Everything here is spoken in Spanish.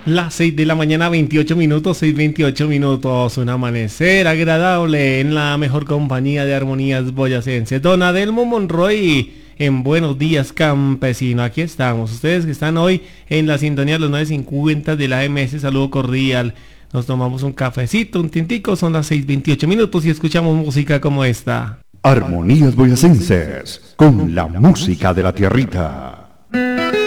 Las 6 de la mañana, 28 minutos, 6:28 minutos. Un amanecer agradable en la mejor compañía de armonías boyacenses. Don Adelmo Monroy, en Buenos Días Campesino. Aquí estamos. Ustedes que están hoy en la sintonía de los 9:50 de la MS, saludo cordial. Nos tomamos un cafecito, un tintico. Son las 6:28 minutos y escuchamos música como esta. Armonías boyacenses, con la música de la tierrita.